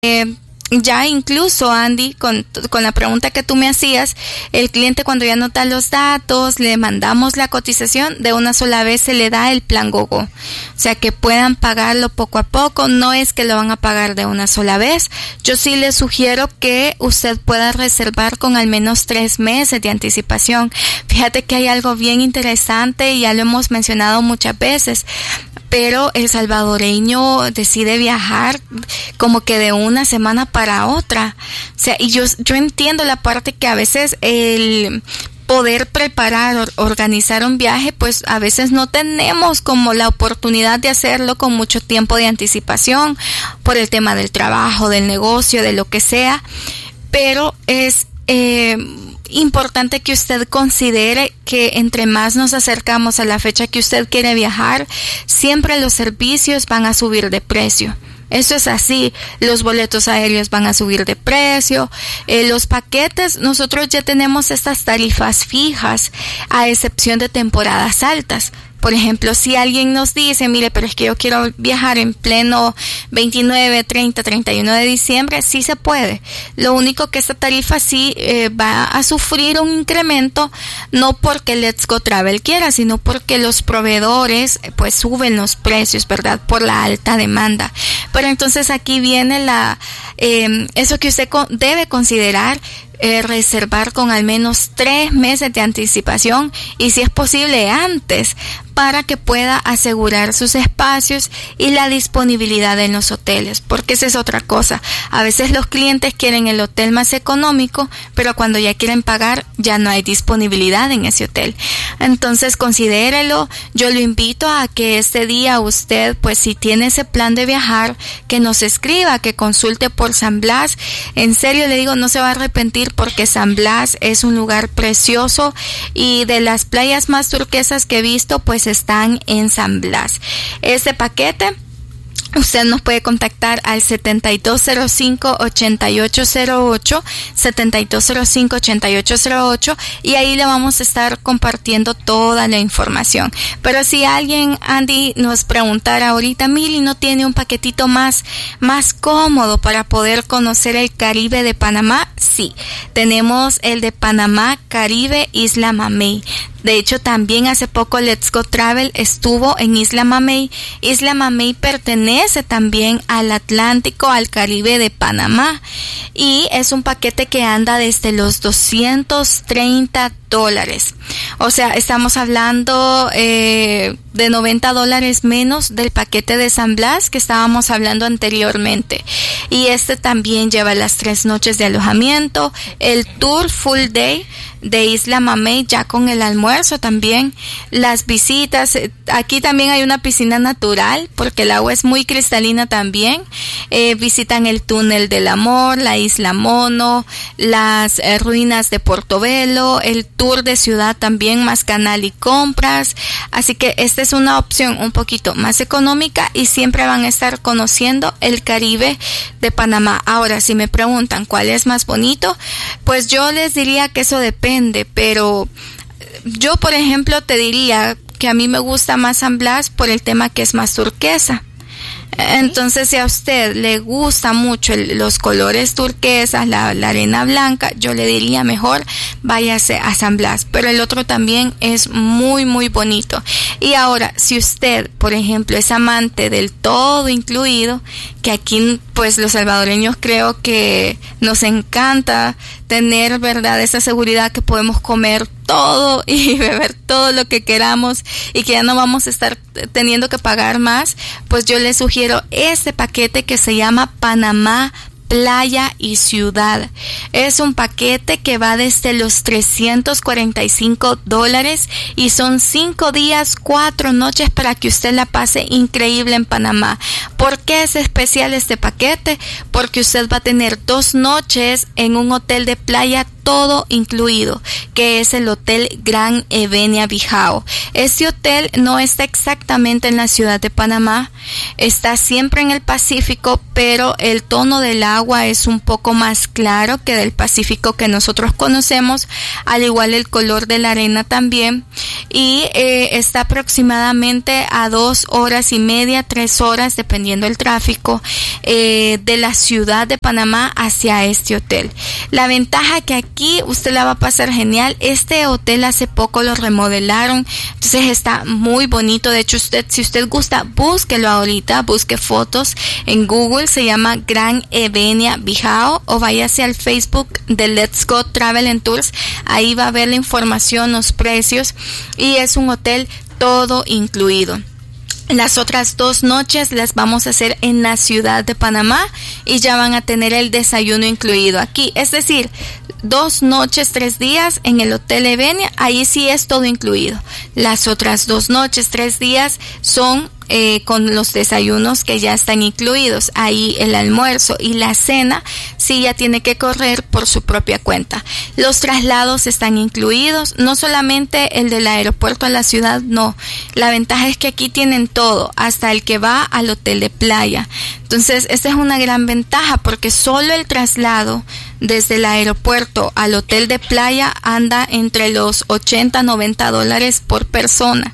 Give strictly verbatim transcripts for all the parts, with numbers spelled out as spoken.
Eh, Ya incluso, Andy, con, con la pregunta que tú me hacías, el cliente cuando ya anota los datos, le mandamos la cotización, de una sola vez se le da el plan GoGo. O sea, que puedan pagarlo poco a poco, no es que lo van a pagar de una sola vez. Yo sí le sugiero que usted pueda reservar con al menos tres meses de anticipación. Fíjate que hay algo bien interesante y ya lo hemos mencionado muchas veces. Pero el salvadoreño decide viajar como que de una semana para otra. O sea, y yo, yo entiendo la parte que a veces el poder preparar, or, organizar un viaje, pues a veces no tenemos como la oportunidad de hacerlo con mucho tiempo de anticipación por el tema del trabajo, del negocio, de lo que sea. Pero es eh, importante que usted considere que entre más nos acercamos a la fecha que usted quiere viajar, siempre los servicios van a subir de precio. Eso es así, los boletos aéreos van a subir de precio, eh, los paquetes, nosotros ya tenemos estas tarifas fijas, a excepción de temporadas altas. Por ejemplo, si alguien nos dice, mire, pero es que yo quiero viajar en pleno veintinueve, treinta, treinta y uno de diciembre, sí se puede. Lo único que esta tarifa sí eh, va a sufrir un incremento, no porque Let's Go Travel quiera, sino porque los proveedores pues suben los precios, ¿verdad? Por la alta demanda. Pero entonces aquí viene la eh, eso que usted co- debe considerar. Eh, reservar con al menos tres meses de anticipación y si es posible antes, para que pueda asegurar sus espacios y la disponibilidad en los hoteles, porque esa es otra cosa. A veces los clientes quieren el hotel más económico, pero cuando ya quieren pagar ya no hay disponibilidad en ese hotel. Entonces considérelo. Yo lo invito a que este día usted, pues si tiene ese plan de viajar, que nos escriba, que consulte por San Blas. En serio le digo, no se va a arrepentir, porque San Blas es un lugar precioso y de las playas más turquesas que he visto pues están en San Blas. Este paquete usted nos puede contactar al setenta y dos cero cinco, ochenta y ocho cero ocho, setenta y dos cero cinco, ochenta y ocho cero ocho, y ahí le vamos a estar compartiendo toda la información. Pero si alguien, Andy, nos preguntara ahorita, Mili, ¿no tiene un paquetito más, más cómodo para poder conocer el Caribe de Panamá? Sí, tenemos el de Panamá, Caribe, Isla Mamey. De hecho, también hace poco Let's Go Travel estuvo en Isla Mamey. Isla Mamey pertenece también al Atlántico, al Caribe de Panamá. Y es un paquete que anda desde los doscientos treinta dólares. O sea, estamos hablando eh, de noventa dólares menos del paquete de San Blas que estábamos hablando anteriormente. Y este también lleva las tres noches de alojamiento, el tour full day de Isla Mamey ya con el almuerzo también, las visitas. Aquí también hay una piscina natural porque el agua es muy cristalina también. Eh, visitan el túnel del amor, la Isla Mono, las eh, ruinas de Portobelo, el tour de ciudad también, más canal y compras. Así que esta es una opción un poquito más económica y siempre van a estar conociendo el Caribe de Panamá. Ahora, si me preguntan cuál es más bonito, pues yo les diría que eso depende, pero yo, por ejemplo, te diría que a mí me gusta más San Blas por el tema que es más turquesa. Entonces, si a usted le gusta mucho el, los colores turquesas, la, la arena blanca, yo le diría mejor váyase a San Blas, pero el otro también es muy muy bonito. Y ahora, si usted, por ejemplo, es amante del todo incluido, que aquí pues los salvadoreños creo que nos encanta tener, ¿verdad?, esa seguridad que podemos comer todo y beber todo lo que queramos y que ya no vamos a estar teniendo que pagar más, pues yo les sugiero este paquete que se llama Panamá, Playa y Ciudad. Es un paquete que va desde los trescientos cuarenta y cinco dólares y son cinco días, cuatro noches para que usted la pase increíble en Panamá. ¿Por qué es especial este paquete? Porque usted va a tener dos noches en un hotel de playa todo incluido, que es el Hotel Gran Evenia Bijao. Este hotel no está exactamente en la ciudad de Panamá, está siempre en el Pacífico, pero el tono del agua es un poco más claro que del Pacífico que nosotros conocemos, al igual el color de la arena también, y eh, está aproximadamente a dos horas y media, tres horas, dependiendo del tráfico, eh, de la ciudad de Panamá hacia este hotel. La ventaja que aquí usted la va a pasar genial. Este hotel hace poco lo remodelaron, entonces está muy bonito. De hecho, usted, si usted gusta, búsquelo ahorita, busque fotos en Google, se llama Gran Evenia Bijao, o váyase al Facebook de Let's Go Travel and Tours, ahí va a ver la información, los precios, y es un hotel todo incluido. Las otras dos noches las vamos a hacer en la ciudad de Panamá y ya van a tener el desayuno incluido aquí. Es decir, dos noches, tres días en el Hotel Evenia, ahí sí es todo incluido. Las otras dos noches, tres días son Eh, con los desayunos que ya están incluidos. Ahí el almuerzo y la cena sí ya tiene que correr por su propia cuenta. Los traslados están incluidos, no solamente el del aeropuerto a la ciudad, no. La ventaja es que aquí tienen todo, hasta el que va al hotel de playa. Entonces, esa es una gran ventaja, porque solo el traslado desde el aeropuerto al hotel de playa anda entre los ochenta, noventa dólares por persona.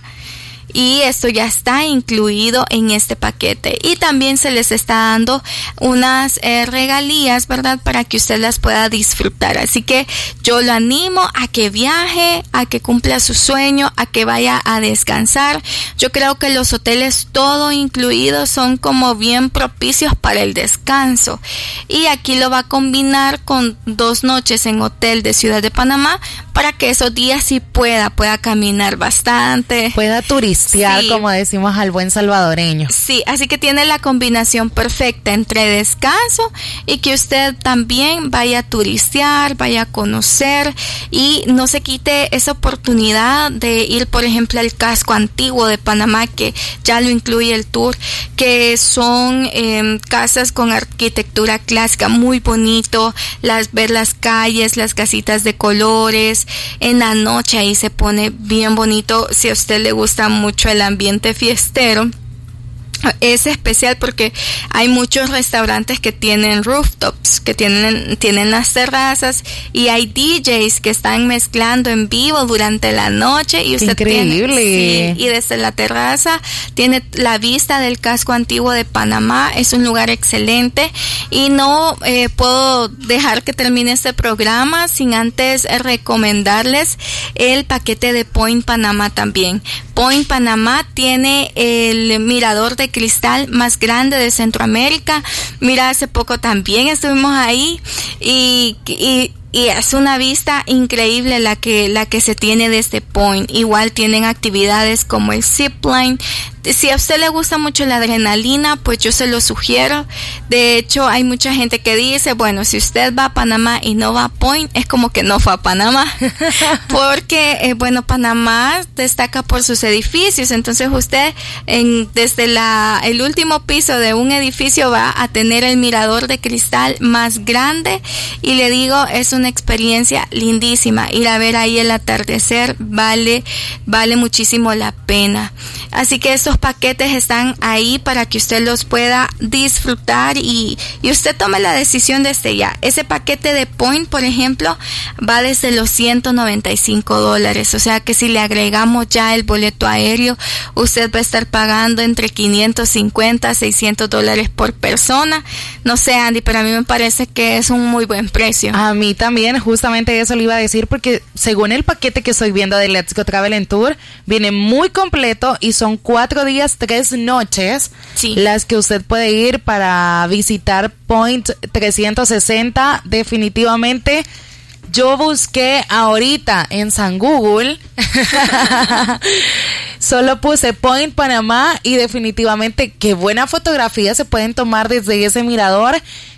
Y esto ya está incluido en este paquete, y también se les está dando unas eh, regalías, ¿verdad?, para que usted las pueda disfrutar. Así que yo lo animo a que viaje, a que cumpla su sueño, a que vaya a descansar. Yo creo que los hoteles todo incluido son como bien propicios para el descanso, y aquí lo va a combinar con dos noches en hotel de Ciudad de Panamá, para que esos días sí pueda, pueda caminar bastante, pueda turistear, sí, como decimos al buen salvadoreño. Sí, así que tiene la combinación perfecta entre descanso y que usted también vaya a turistear, vaya a conocer, y no se quite esa oportunidad de ir, por ejemplo, al casco antiguo de Panamá, que ya lo incluye el tour, que son eh, casas con arquitectura clásica, muy bonito, las, ver las calles, las casitas de colores. En la noche ahí se pone bien bonito. Si a usted le gusta mucho el ambiente fiestero, es especial porque hay muchos restaurantes que tienen rooftops, que tienen, tienen las terrazas, y hay D Js que están mezclando en vivo durante la noche, y usted increíble. Tiene, sí, y desde la terraza tiene la vista del casco antiguo de Panamá. Es un lugar excelente, y no eh, puedo dejar que termine este programa sin antes recomendarles el paquete de Point Panamá también. Point Panamá tiene el mirador de cristal más grande de Centroamérica. Mira, hace poco también estuvimos ahí, y, y y es una vista increíble la que la que se tiene de este Point. Igual tienen actividades como el zipline. Si a usted le gusta mucho la adrenalina, pues yo se lo sugiero. De hecho, hay mucha gente que dice, bueno, si usted va a Panamá y no va a Point, es como que no fue a Panamá. Porque, eh, bueno, Panamá destaca por sus edificios. Entonces usted, en, desde la, el último piso de un edificio, va a tener el mirador de cristal más grande. Y le digo, es una experiencia lindísima. Ir a ver ahí el atardecer vale, vale muchísimo la pena. Así que estos paquetes están ahí para que usted los pueda disfrutar, y, y usted tome la decisión desde ya. Ese paquete de Point, por ejemplo, va desde los ciento noventa y cinco dólares. O sea que si le agregamos ya el boleto aéreo, usted va a estar pagando entre quinientos cincuenta a seiscientos dólares por persona. No sé, Andy, pero a mí me parece que es un muy buen precio. A mí también, justamente eso le iba a decir, porque según el paquete que estoy viendo de Let's Go Travel and Tour, viene muy completo y son cuatro días, tres noches, sí, las que usted puede ir para visitar Point trescientos sesenta. Definitivamente, yo busqué ahorita en San Google, solo puse Point Panamá, y definitivamente qué buena fotografía se pueden tomar desde ese mirador.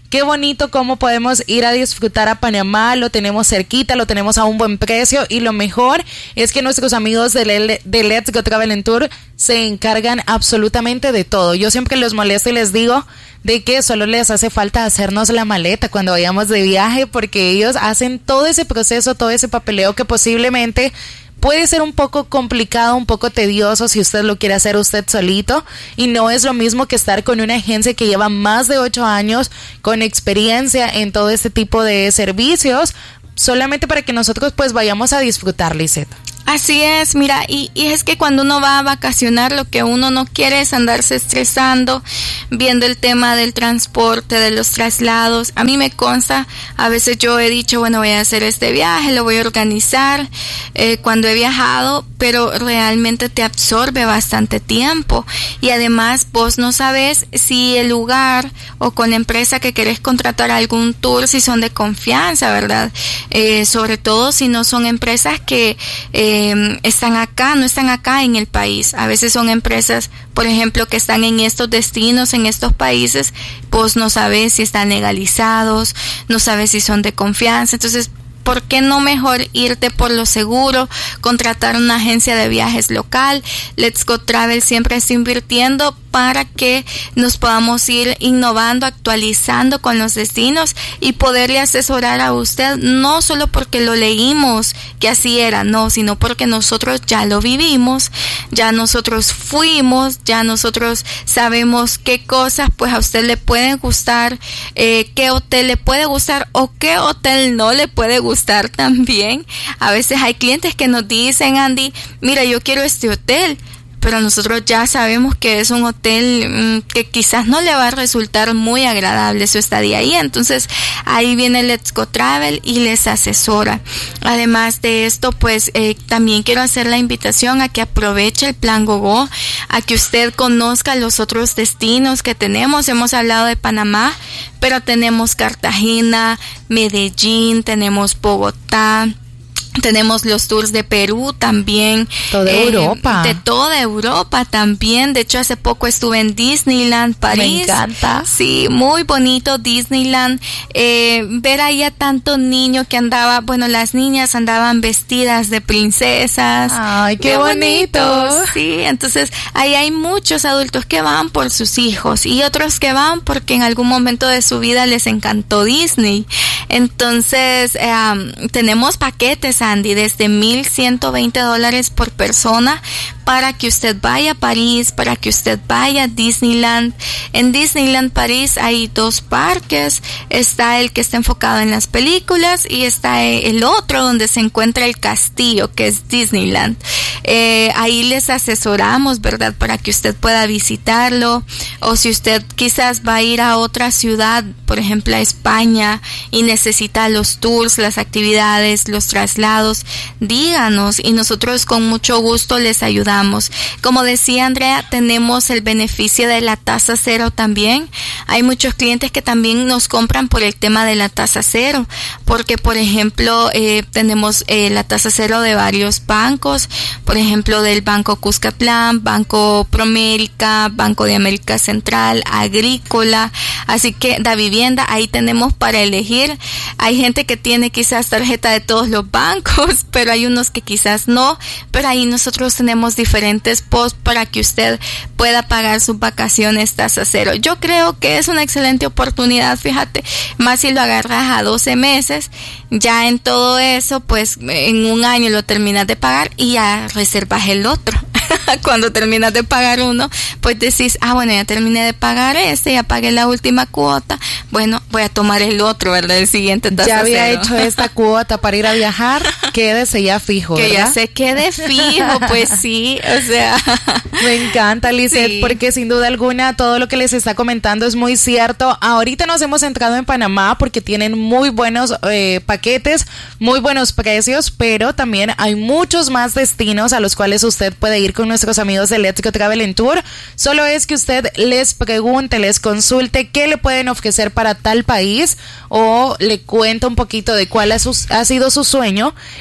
qué bonito cómo podemos ir a disfrutar a Panamá, lo tenemos cerquita, lo tenemos a un buen precio y lo mejor es que nuestros amigos de, de Let's Go Travel and Tour se encargan absolutamente de todo. Yo siempre los molesto y les digo de que solo les hace falta hacernos la maleta cuando vayamos de viaje, porque ellos hacen todo ese proceso, todo ese papeleo que posiblemente puede ser un poco complicado, un poco tedioso si usted lo quiere hacer usted solito, y no es lo mismo que estar con una agencia que lleva más de ocho años con experiencia en todo este tipo de servicios, solamente para que nosotros pues vayamos a disfrutar, Lisette. Así es, mira, y, y es que cuando uno va a vacacionar, lo que uno no quiere es andarse estresando, viendo el tema del transporte, de los traslados. A mí me consta, a veces yo he dicho, bueno, voy a hacer este viaje, lo voy a organizar eh, cuando he viajado, pero realmente te absorbe bastante tiempo. Y además vos no sabes si el lugar o con la empresa que querés contratar algún tour, si son de confianza, ¿verdad? Eh, sobre todo si no son empresas que eh, están acá, no están acá en el país. A veces son empresas, por ejemplo, que están en estos destinos, en estos países, pues no sabes si están legalizados, no sabes si son de confianza. Entonces, ¿por qué no mejor irte por lo seguro, contratar una agencia de viajes local? Let's Go Travel siempre está invirtiendo para que nos podamos ir innovando, actualizando con los destinos y poderle asesorar a usted, no solo porque lo leímos que así era, no, sino porque nosotros ya lo vivimos, ya nosotros fuimos, ya nosotros sabemos qué cosas pues a usted le pueden gustar, eh, qué hotel le puede gustar o qué hotel no le puede gustar también. A veces hay clientes que nos dicen, Andy, mira, yo quiero este hotel, pero nosotros ya sabemos que es un hotel mmm, que quizás no le va a resultar muy agradable su estadía ahí. Entonces ahí viene Let's Go Travel y les asesora. Además de esto, pues eh, también quiero hacer la invitación a que aproveche el plan GoGo, a que usted conozca los otros destinos que tenemos. Hemos hablado de Panamá, pero tenemos Cartagena, Medellín, tenemos Bogotá, tenemos los tours de Perú también. Toda eh, Europa. De toda Europa también. De hecho, hace poco estuve en Disneyland, París. Me encanta. Sí, muy bonito Disneyland. Eh, ver ahí a tanto niño que andaba, bueno, las niñas andaban vestidas de princesas. Ay, qué, qué bonito. bonito. Sí, entonces ahí hay muchos adultos que van por sus hijos y otros que van porque en algún momento de su vida les encantó Disney. Entonces, eh, tenemos paquetes, Andy, desde mil ciento veinte dólares por persona para que usted vaya a París, para que usted vaya a Disneyland. En Disneyland París hay dos parques, está el que está enfocado en las películas y está el otro donde se encuentra el castillo, que es Disneyland. Eh, ahí les asesoramos, ¿verdad?, para que usted pueda visitarlo, o si usted quizás va a ir a otra ciudad, por ejemplo a España, y necesita los tours, las actividades, los traslados, díganos y nosotros con mucho gusto les ayudamos. Como decía Andrea, tenemos el beneficio de la tasa cero también. Hay muchos clientes que también nos compran por el tema de la tasa cero, porque por ejemplo eh, tenemos eh, la tasa cero de varios bancos, por ejemplo del Banco Cuscatlán, Banco Promérica, Banco de América Central, Agrícola, así que Da Vivienda, ahí tenemos para elegir. Hay gente que tiene quizás tarjeta de todos los bancos, pero hay unos que quizás no, pero ahí nosotros tenemos diferentes posts para que usted pueda pagar sus vacaciones tasa cero. Yo creo que es una excelente oportunidad, fíjate, más si lo agarras a doce meses, ya en todo eso, pues en un año lo terminas de pagar y ya reservas el otro. Cuando terminas de pagar uno, pues decís, ah, bueno, ya terminé de pagar este, ya pagué la última cuota, bueno, voy a tomar el otro, ¿verdad? El siguiente tasa ya había cero. Hecho esta cuota para ir a viajar, quédese ya fijo, que ¿verdad? ya se quede fijo, pues sí, o sea. Me encanta, Lisette, sí, porque sin duda alguna todo lo que les está comentando es muy cierto. Ahorita nos hemos centrado en Panamá porque tienen muy buenos eh, paquetes, muy buenos precios, pero también hay muchos más destinos a los cuales usted puede ir con nuestros amigos de Let's Go Travel and Tour. Solo es que usted les pregunte, les consulte qué le pueden ofrecer para tal país o le cuenta un poquito de cuál ha, su, ha sido su sueño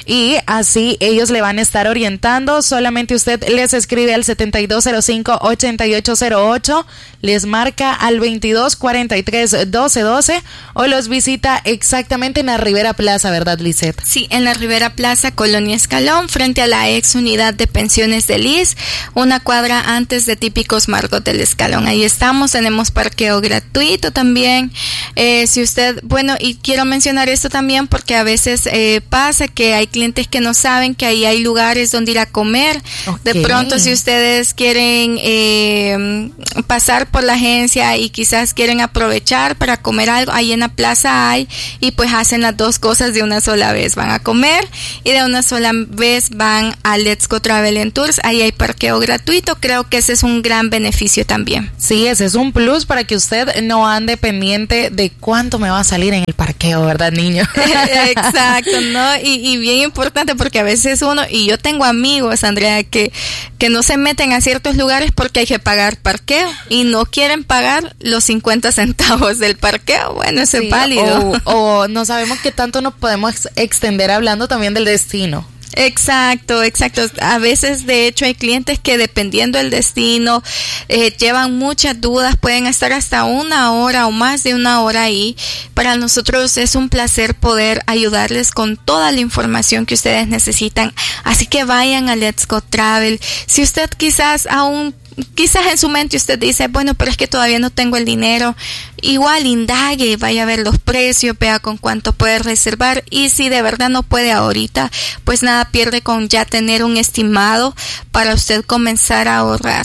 y así ellos le van a estar orientando. Solamente usted les escribe al setenta y dos cero cinco, ochenta y ocho cero ocho, les marca al veintidós cuarenta y tres doce doce o los visita exactamente en la Rivera Plaza, ¿verdad, Lisette? Sí, en la Rivera Plaza, Colonia Escalón, frente a la ex unidad de pensiones del I S S, una cuadra antes de Típicos Margot del Escalón. Ahí estamos, tenemos parqueo gratuito también. Eh, si usted, bueno, y quiero mencionar esto también porque a veces eh, pasa que hay clientes que no saben que ahí hay lugares donde ir a comer. Okay. De pronto, si ustedes quieren eh, pasar por la agencia y quizás quieren aprovechar para comer algo, ahí en la plaza hay, y pues hacen las dos cosas de una sola vez. Van a comer y de una sola vez van a Let's Go Travel and Tours. Ahí hay parqueo gratuito. Creo que ese es un gran beneficio también. Sí, ese es un plus para que usted no ande pendiente de cuánto me va a salir en el parqueo, ¿verdad, niño? Exacto, ¿no? Y, y bien importante porque a veces uno, y yo tengo amigos, Andrea, que, que no se meten a ciertos lugares porque hay que pagar parqueo y no quieren pagar los cincuenta centavos del parqueo. Bueno, eso sí, es válido. O, o no sabemos qué tanto nos podemos extender hablando también del destino. Exacto, exacto. A veces, de hecho, hay clientes que dependiendo del destino eh, llevan muchas dudas, pueden estar hasta una hora o más de una hora ahí. Para nosotros es un placer poder ayudarles con toda la información que ustedes necesitan. Así que vayan a Let's Go Travel. Si usted quizás aún Quizás en su mente usted dice, bueno, pero es que todavía no tengo el dinero. Igual indague, vaya a ver los precios, vea con cuánto puede reservar. Y si de verdad no puede ahorita, pues nada pierde con ya tener un estimado para usted comenzar a ahorrar.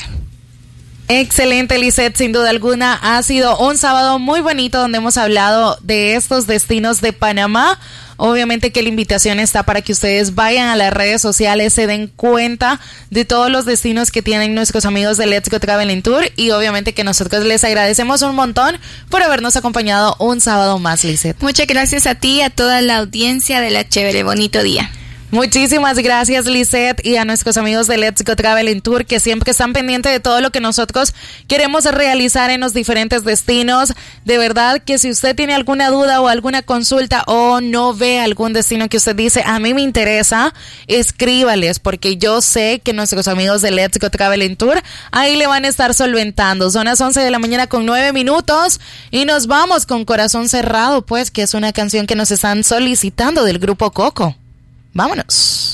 Excelente, Lisette, sin duda alguna ha sido un sábado muy bonito donde hemos hablado de estos destinos de Panamá. Obviamente que la invitación está para que ustedes vayan a las redes sociales, se den cuenta de todos los destinos que tienen nuestros amigos de Let's Go Travel and Tour, y obviamente que nosotros les agradecemos un montón por habernos acompañado un sábado más, Lisette. Muchas gracias a ti y a toda la audiencia de La Chévere. Bonito día. Muchísimas gracias, Lisette, y a nuestros amigos de Let's Go Travel and Tour que siempre están pendientes de todo lo que nosotros queremos realizar en los diferentes destinos. De verdad que si usted tiene alguna duda o alguna consulta o no ve algún destino que usted dice, a mí me interesa, escríbales, porque yo sé que nuestros amigos de Let's Go Travel and Tour ahí le van a estar solventando. Son las once de la mañana con nueve minutos y nos vamos con Corazón Cerrado, pues, que es una canción que nos están solicitando del grupo Coco. Vámonos.